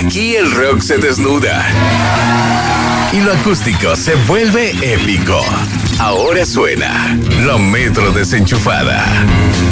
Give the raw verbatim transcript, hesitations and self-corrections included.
Aquí el rock se desnuda y lo acústico se vuelve épico. Ahora suena La Metro Desenchufada.